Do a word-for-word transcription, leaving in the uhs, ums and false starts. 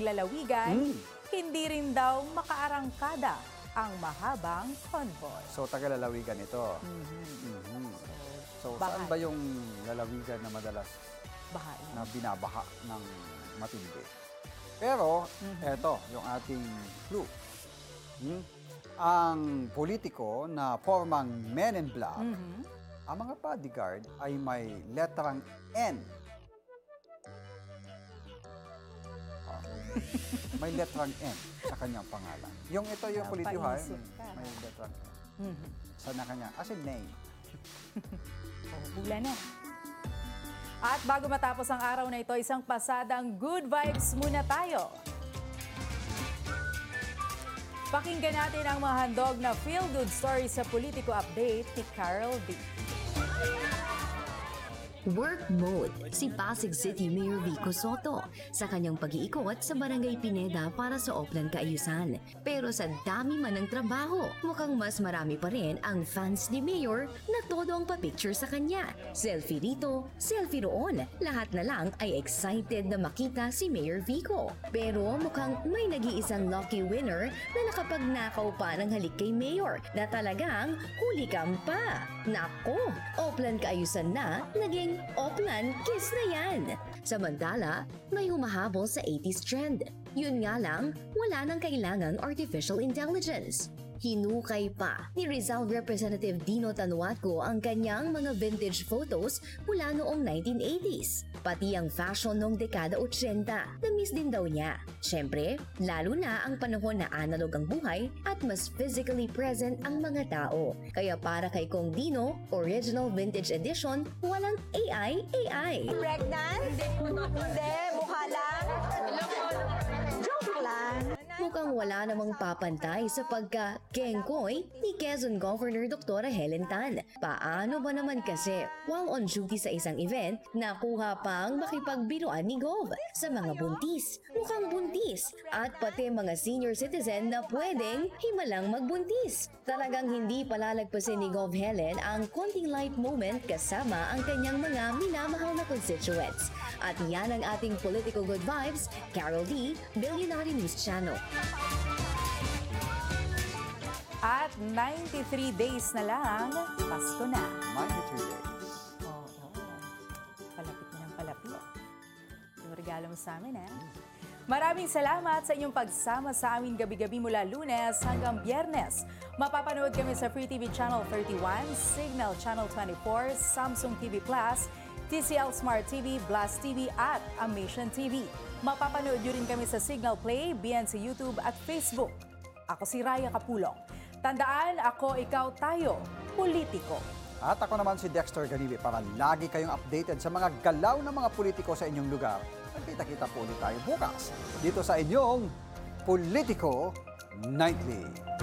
lalawigan, Hmm. hindi rin daw makaarangkada ang mahabang convoy. So, taga-lalawigan ito. Mhm. Mhm. So, Bahay. saan ba yung lalawigan na madalas Bahay. na binabaha ng matindi? Pero, Mhm. eto, yung ating clue. Hmm? Ang politiko na formang Men in Black, Mhm. ang mga bodyguard ay may letrang N. Oh. May letrang N sa kanyang pangalan. Yung ito yung politiko ha, Napaisip ka. may letrang N. Mhm. Sa na kanya, as in name. Oh, hula na. At bago matapos ang araw na ito, isang pasadang good vibes muna tayo. Pakinggan natin ang mga handog na feel-good story sa Politico Update ni Carol D. Work mode si Pasig City Mayor Vico Soto sa kanyang pag-iikot sa Barangay Pineda para sa Oplan Kaayusan. Pero sa dami man ng trabaho, mukhang mas marami pa rin ang fans ni Mayor na todo ang pa-picture sa kanya. Selfie rito, selfie roon. Lahat na lang ay excited na makita si Mayor Vico. Pero mukhang may nag-iisang lucky winner na nakapagnakaw pa ng halik kay Mayor na talagang huli kang pa. Nako, Oplan Kaayusan na, naging Oplan kiss na yan. Samantala, may humahabol sa eighties trend. Yun nga lang, wala nang kailangang artificial intelligence. Hinukay pa ni Rizal Representative Dino Tanuatco ang kanyang mga vintage photos mula noong nineteen eighties. Pati ang fashion noong dekada eighty, na-miss din daw niya. Siyempre, lalo na ang panahon na analog ang buhay at mas physically present ang mga tao. Kaya para kay Kong Dino, Original Vintage Edition, walang A I A I. Pregnant? Hindi, mukha lang. Joke lang. Mukhang wala namang papantay sa pagka-kengkoy ni Quezon Governor Doktora Helen Tan. Paano ba naman kasi while on duty sa isang event, nakuha pang makipagbiruan ni Gov sa mga buntis, mukhang buntis, at pati mga senior citizen na pwedeng himalang magbuntis. Talagang hindi palalagpasin ni Gov Helen ang konting light moment kasama ang kanyang mga minamahal na constituents. At yan ang ating Political Good Vibes, Carol D, Billionaire News Channel. At ninety-three days na lang, Pasko na. ninety-three days. Oo, oo. Palapit na ng palapit. Yung regalo mo sa amin, eh. Maraming salamat sa inyong pagsama sa amin gabi-gabi mula Lunes hanggang Biyernes. Mapapanood kami sa Free T V Channel thirty-one, Signal Channel twenty-four, Samsung T V Plus, T C L Smart T V, Blast T V at Amation T V. Mapapanood nyo rin kami sa Signal Play, B N C YouTube at Facebook. Ako si Raya Kapulong. Tandaan, ako, ikaw, tayo, politiko. At ako naman si Dexter Ganibi para lagi kayong updated sa mga galaw ng mga politiko sa inyong lugar. Magkita-kita po ulit tayo bukas dito sa inyong Politico Nightly.